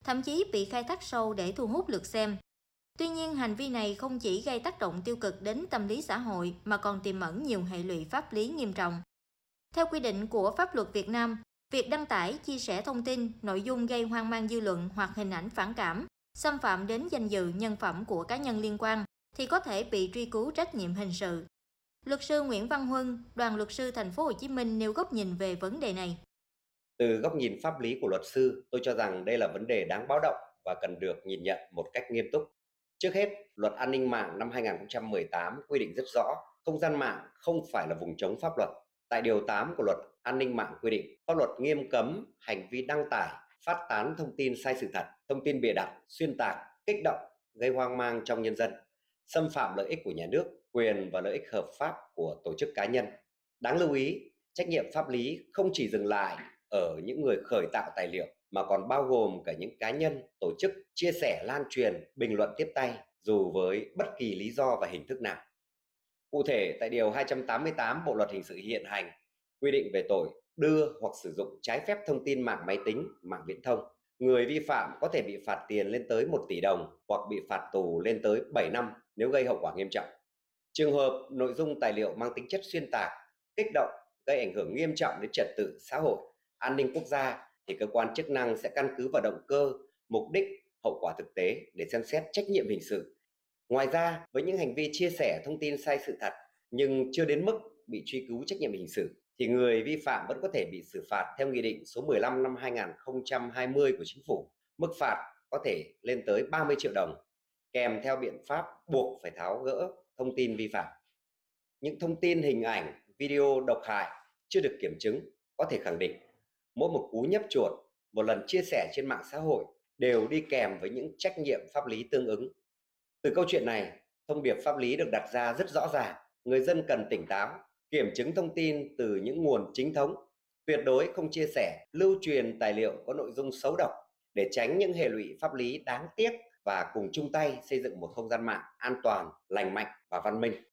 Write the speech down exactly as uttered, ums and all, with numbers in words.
thậm chí bị khai thác sâu để thu hút lượt xem. Tuy nhiên, hành vi này không chỉ gây tác động tiêu cực đến tâm lý xã hội mà còn tiềm ẩn nhiều hệ lụy pháp lý nghiêm trọng. Theo quy định của pháp luật Việt Nam, việc đăng tải, chia sẻ thông tin, nội dung gây hoang mang dư luận hoặc hình ảnh phản cảm, xâm phạm đến danh dự, nhân phẩm của cá nhân liên quan thì có thể bị truy cứu trách nhiệm hình sự. Luật sư Nguyễn Văn Huân, Đoàn luật sư Thành phố Hồ Chí Minh nêu góc nhìn về vấn đề này. Từ góc nhìn pháp lý của luật sư, tôi cho rằng đây là vấn đề đáng báo động và cần được nhìn nhận một cách nghiêm túc. Trước hết, Luật An ninh mạng năm hai nghìn không trăm mười tám quy định rất rõ, không gian mạng không phải là vùng chống pháp luật. Tại điều tám của Luật An ninh mạng quy định, pháp luật nghiêm cấm hành vi đăng tải, phát tán thông tin sai sự thật, thông tin bịa đặt, xuyên tạc, kích động, gây hoang mang trong nhân dân, xâm phạm lợi ích của nhà nước, quyền và lợi ích hợp pháp của tổ chức cá nhân. Đáng lưu ý, trách nhiệm pháp lý không chỉ dừng lại ở những người khởi tạo tài liệu mà còn bao gồm cả những cá nhân, tổ chức chia sẻ, lan truyền, bình luận tiếp tay dù với bất kỳ lý do và hình thức nào. Cụ thể, tại điều hai trăm tám mươi tám Bộ luật hình sự hiện hành quy định về tội đưa hoặc sử dụng trái phép thông tin mạng máy tính, mạng viễn thông. Người vi phạm có thể bị phạt tiền lên tới một tỷ đồng hoặc bị phạt tù lên tới bảy năm nếu gây hậu quả nghiêm trọng. Trường hợp nội dung tài liệu mang tính chất xuyên tạc, kích động, gây ảnh hưởng nghiêm trọng đến trật tự xã hội, an ninh quốc gia thì cơ quan chức năng sẽ căn cứ vào động cơ, mục đích, hậu quả thực tế để xem xét trách nhiệm hình sự. Ngoài ra, với những hành vi chia sẻ thông tin sai sự thật nhưng chưa đến mức bị truy cứu trách nhiệm hình sự thì người vi phạm vẫn có thể bị xử phạt theo Nghị định số mười lăm năm hai nghìn không trăm hai mươi của Chính phủ. Mức phạt có thể lên tới ba mươi triệu đồng, kèm theo biện pháp buộc phải tháo gỡ thông tin vi phạm. Những thông tin, hình ảnh, video độc hại chưa được kiểm chứng có thể khẳng định mỗi một cú nhấp chuột, một lần chia sẻ trên mạng xã hội đều đi kèm với những trách nhiệm pháp lý tương ứng. Từ câu chuyện này, thông điệp pháp lý được đặt ra rất rõ ràng, người dân cần tỉnh táo, kiểm chứng thông tin từ những nguồn chính thống, tuyệt đối không chia sẻ, lưu truyền tài liệu có nội dung xấu độc để tránh những hệ lụy pháp lý đáng tiếc và cùng chung tay xây dựng một không gian mạng an toàn, lành mạnh và văn minh.